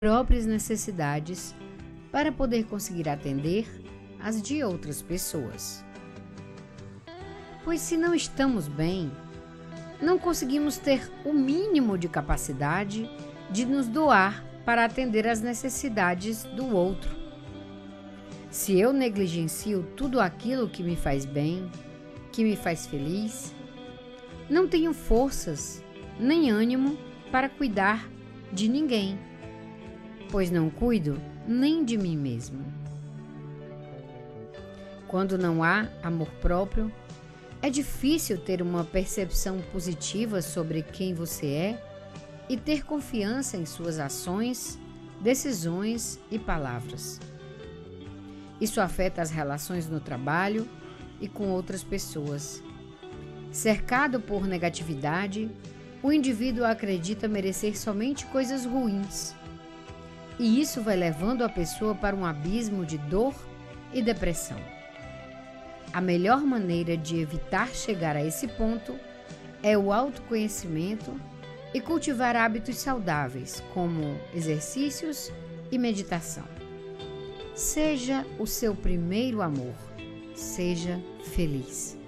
próprias necessidades para poder conseguir atender as de outras pessoas. Pois se não estamos bem, não conseguimos ter o mínimo de capacidade de nos doar para atender às necessidades do outro. Se eu negligencio tudo aquilo que me faz bem, que me faz feliz, não tenho forças nem ânimo para cuidar de ninguém, pois não cuido nem de mim mesmo. Quando não há amor próprio, é difícil ter uma percepção positiva sobre quem você é e ter confiança em suas ações, decisões e palavras. Isso afeta as relações no trabalho e com outras pessoas. Cercado por negatividade, o indivíduo acredita merecer somente coisas ruins. E isso vai levando a pessoa para um abismo de dor e depressão. A melhor maneira de evitar chegar a esse ponto é o autoconhecimento e cultivar hábitos saudáveis, como exercícios e meditação. Seja o seu primeiro amor. Seja feliz.